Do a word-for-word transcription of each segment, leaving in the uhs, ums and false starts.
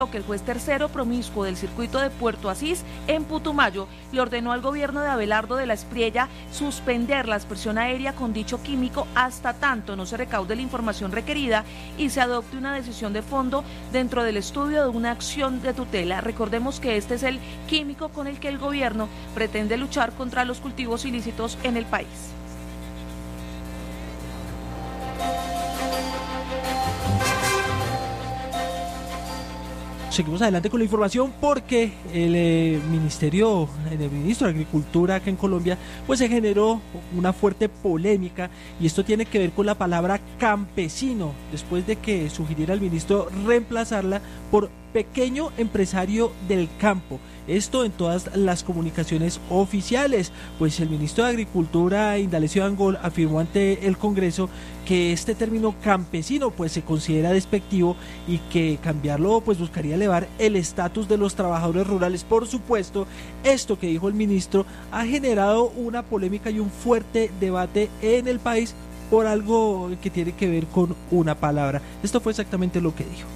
que el juez tercero promiscuo del circuito de Puerto Asís en Putumayo le ordenó al gobierno de Abelardo de la Espriella suspender la aspersión aérea con dicho químico hasta tanto no se recaude la información requerida y se adopte una decisión de fondo dentro del estudio de una acción de tutela. Recordemos que este es el químico con el que el gobierno pretende luchar contra los cultivos ilícitos en el país. Seguimos adelante con la información porque el eh, ministerio, el ministro de Agricultura acá en Colombia, pues se generó una fuerte polémica y esto tiene que ver con la palabra campesino, después de que sugiriera el ministro reemplazarla por pequeño empresario del campo. Esto en todas las comunicaciones oficiales, pues el ministro de Agricultura, Indalecio Dangond, afirmó ante el Congreso que este término campesino pues se considera despectivo y que cambiarlo pues buscaría elevar el estatus de los trabajadores rurales. Por supuesto, esto que dijo el ministro ha generado una polémica y un fuerte debate en el país por algo que tiene que ver con una palabra. Esto fue exactamente lo que dijo.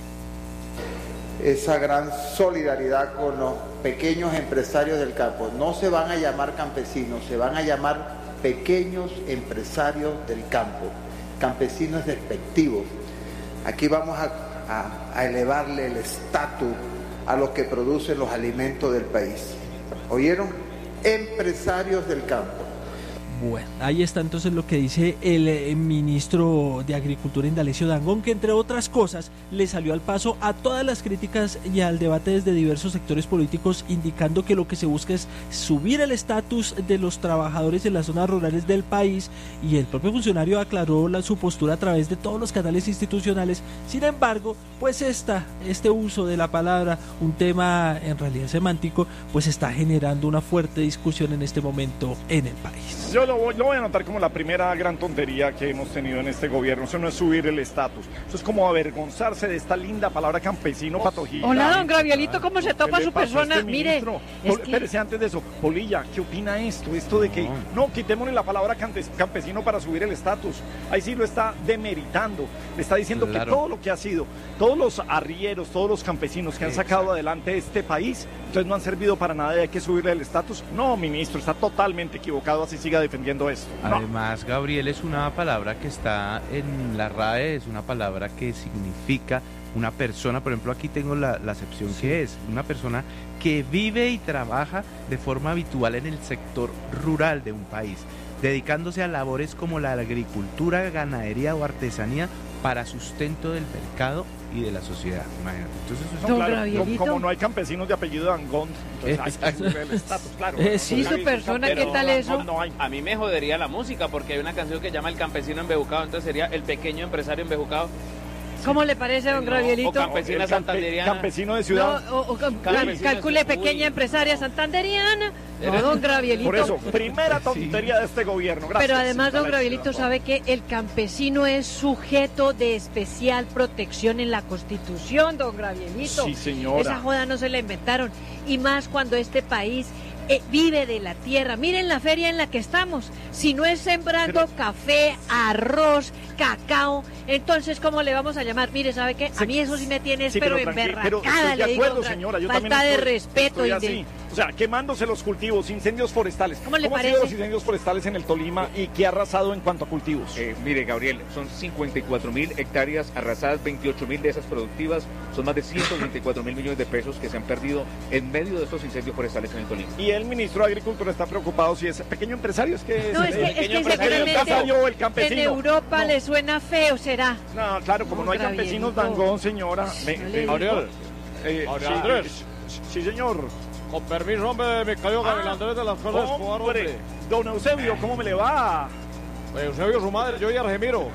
Esa gran solidaridad con los pequeños empresarios del campo. No se van a llamar campesinos, se van a llamar pequeños empresarios del campo. Campesinos despectivos. Aquí vamos a, a, a elevarle el estatus a los que producen los alimentos del país. ¿Oyeron? Empresarios del campo. Bueno, ahí está entonces lo que dice el eh, ministro de Agricultura, Indalecio Dangond, que entre otras cosas le salió al paso a todas las críticas y al debate desde diversos sectores políticos, indicando que lo que se busca es subir el estatus de los trabajadores en las zonas rurales del país, y el propio funcionario aclaró la, su postura a través de todos los canales institucionales. Sin embargo, pues esta, este uso de la palabra, un tema en realidad semántico, pues está generando una fuerte discusión en este momento en el país. Yo lo voy, lo voy a anotar como la primera gran tontería que hemos tenido en este gobierno. Eso no es subir el estatus, eso es como avergonzarse de esta linda palabra campesino patojita. Hola, don Gravielito, ¿cómo se topa su persona? Este Mire, es que... Espérese, antes de eso, Polilla, ¿qué opina esto? Esto de que, no, no quitémosle la palabra campesino para subir el estatus. Ahí sí lo está demeritando, le está diciendo claro. Que todo lo que ha sido, todos los arrieros, todos los campesinos que han sacado Exacto. adelante este país, entonces no han servido para nada y hay que subirle el estatus. No, ministro, está totalmente equivocado, así siga defendiendo esto. No. Además, Gabriel, es una palabra que está en la R A E, es una palabra que significa una persona, por ejemplo, aquí tengo la, la acepción sí. que es una persona que vive y trabaja de forma habitual en el sector rural de un país, dedicándose a labores como la agricultura, ganadería o artesanía para sustento del mercado y de la sociedad. Imagínate. Entonces, eso no, claro, como, como no hay campesinos de apellido Dangond, entonces hay que subir el estatus, claro. Eh, sí, su persona, ¿qué tal eso? No hay. A mí me jodería la música porque hay una canción que llama El Campesino Embejucado, entonces sería El Pequeño Empresario Embejucado. ¿Cómo le parece, don Gravielito? O campesina santanderiana. Campesino de ciudad. No, o, o cal, calcule pequeña Uy. empresaria santanderiana. No, don Gravielito. Por eso, primera tontería sí. de este gobierno. Gracias. Pero además, don Gravielito sabe que el campesino es sujeto de especial protección en la Constitución, don Gravielito. Sí, señora. Esa joda no se la inventaron. Y más cuando este país eh, vive de la tierra. Miren la feria en la que estamos. Si no es sembrando pero... café, arroz, cacao, entonces ¿cómo le vamos a llamar? Mire, ¿sabe qué? A mí eso sí me tiene, sí, pero emberracada, le digo, señora, yo falta de estoy, respeto. Estoy y así. de... O sea, quemándose los cultivos, incendios forestales. ¿Cómo le ¿Cómo parece? han sido los incendios forestales en el Tolima y qué ha arrasado en cuanto a cultivos? Eh, mire, Gabriel, son cincuenta y cuatro mil hectáreas arrasadas, veintiocho mil de esas productivas, son más de ciento veinticuatro mil millones de pesos que se han perdido en medio de estos incendios forestales en el Tolima. Y el ministro de Agricultura está preocupado si es pequeño empresario, es que no, es, es que, el pequeño es que empresario, el campesino. En Europa no. le suena feo, ¿será? No, claro, como no, no hay campesinos Dangond, señora. Me, me, Gabriel, eh, Gabriel sí, Andrés. Sí, señor. Con permiso, hombre, me cayó Gabriel ah, Andrés de las Cosas Escobar, hombre. Don Eusebio, ¿cómo me le va? Eusebio, su madre, yo y Argemiro.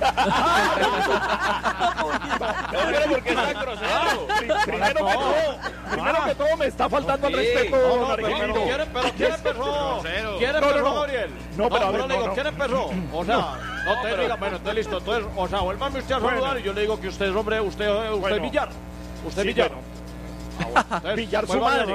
porque está grosero. Primero que todo, primero que todo me está faltando al respeto, don Argemiro. ¿Quién empezó? ¿Quién empezó, Gabriel? No, pero a ver, le digo, ¿quién empezó? O sea, no te diga, bueno, entonces listo. Entonces, o sea, vuélvame usted a saludar y yo le digo que usted es hombre, usted, usted Villar. Usted Villar. Pillar su madre.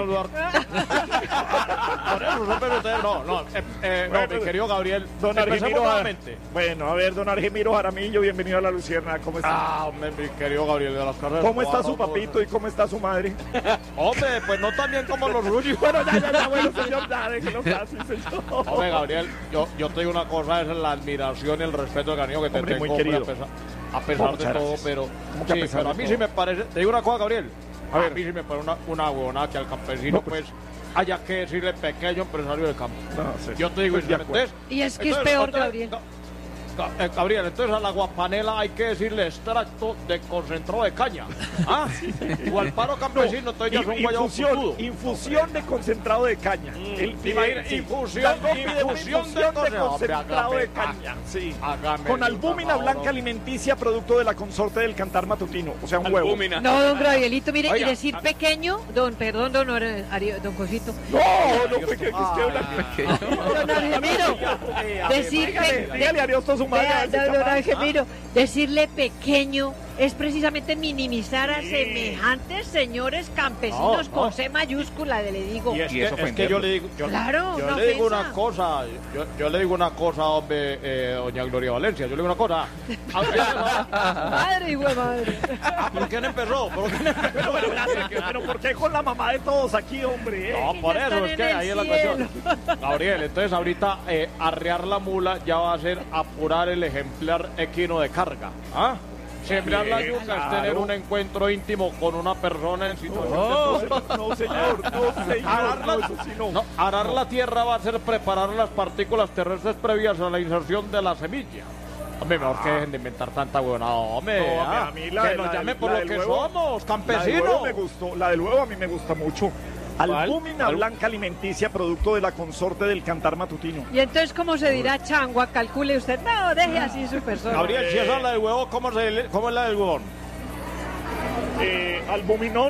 Por eso, no, pero usted, no, no, eh, eh, no, mi querido Gabriel, Don empecemos Argemiro, nuevamente. bueno, a ver, don Argemiro Jaramillo, bienvenido a La Lucierna, ¿cómo está? Ah, hombre, mi querido Gabriel de las carreras. ¿Cómo está su Guau, papito y cómo está su madre? Hombre, pues no tan bien como los suyos. Bueno, ya, ya, ya, bueno, señor, ya, déjelo así, señor. Hombre, Gabriel, yo, yo te digo una cosa, es la admiración y el respeto de cariño que te Hombre, tengo, muy querido. a pesar, a pesar Muchas de todo, gracias. pero, ¿Cómo que a sí, pesar pero a de mí todo? sí me parece, te digo una cosa, Gabriel, a, A ver, ver. mí sí me parece una, una huevonada que al campesino, No, pues. pues, haya que decirle pequeño empresario del campo. No, sí. Yo te digo, Pues de entonces, Y es que es entonces, peor, entonces, Gabriel. Ga- Ga- eh, Gabriel, entonces a la guapanela hay que decirle extracto de concentrado de caña. Ah, igual paro campesino, entonces ya In- son guayabos infusión, putudos. infusión de concentrado de caña. El Imagina, sí. infusión, Gandón pide una infusión de infusión de concentrado. concentrado de Hágame, caña. Sí. hágame Con el albúmina favor, blanca hombre. alimenticia, producto de la consorte del cantar matutino. O sea, un huevo. Albúmina. No, don Gabrielito, mire, Oiga, y decir a- pequeño, don, perdón, don, Or- Ari- don Cosito, No, no, que, que, que usted habla. don Argemiro, Eh, a ver, decir dígale, pe- dígale adiós a su madre. vea, a ese don chaval. Argemiro, decirle pequeño es precisamente minimizar a Sí. semejantes señores campesinos No, con no. C mayúscula, le digo. Y es, Y que, es es que yo le digo, yo, Claro, yo una le digo ofensa. una cosa, yo, yo le digo una cosa, hombre, eh, doña Gloria Valencia, yo le digo una cosa. ¿A quién empezó? Madre, hijo de madre. Ah, ¿Por quién empezó? ¿Por quién empezó? Pero, pero, gracias, que- pero ¿por qué con la mamá de todos aquí, hombre? eh? No, por ya eso están es que en el ahí es la cielo. cuestión. Gabriel, entonces ahorita eh, arrear la mula ya va a ser apurar el ejemplar equino de carga. ¿Ah? Sembrar la Bien, yuca es claro. tener un encuentro íntimo con una persona en situación No, de no, señor, no, señor, Arar no, la, eso sí no. no, arar la tierra va a ser preparar las partículas terrestres previas a la inserción de la semilla. Hombre, mejor que dejen de inventar tanta huevonada, hombre. No, ah, a mí la- que nos la- llamen por la lo del que huevo- somos, La del huevo campesinos. me gustó, la del huevo a mí me gusta mucho. Albúmina ¿Cuál? blanca alimenticia, producto de la consorte del cantar matutino. Y entonces, ¿cómo se dirá changua? Calcule usted. No, deje así su persona. Gabriel, si esa es la del huevo, ¿cómo, se, le- cómo es la del huevón? Eh, albuminón.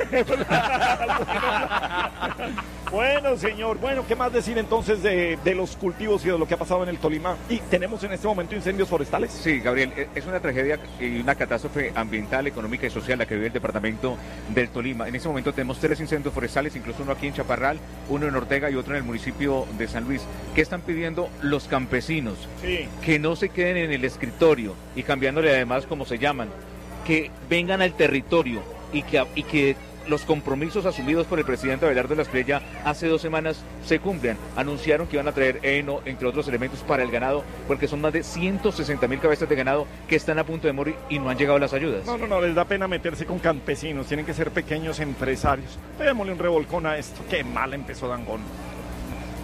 Bueno, señor, bueno, ¿qué más decir entonces de, de los cultivos y de lo que ha pasado en el Tolima? Y tenemos en este momento incendios forestales. Sí, Gabriel, e- es una tragedia y una catástrofe ambiental, económica y social la que vive el departamento del Tolima. En este momento tenemos tres incendios forestales, incluso uno aquí en Chaparral, uno en Ortega y otro en el municipio de San Luis. ¿Qué están pidiendo los campesinos? Sí. Que no se queden en el escritorio y cambiándole además como se llaman, que vengan al territorio y que, y que los compromisos asumidos por el presidente Abelardo de la Espriella hace dos semanas se cumplan. Anunciaron que iban a traer heno, entre otros elementos, para el ganado, porque son más de ciento sesenta mil cabezas de ganado que están a punto de morir y no han llegado las ayudas. No, no, no, les da pena meterse con campesinos, tienen que ser pequeños empresarios. Démosle un revolcón a esto. Qué mal empezó Dangón.